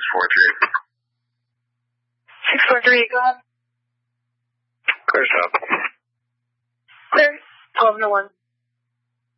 643, go ahead. Clear stop. Clear, 12 to 1.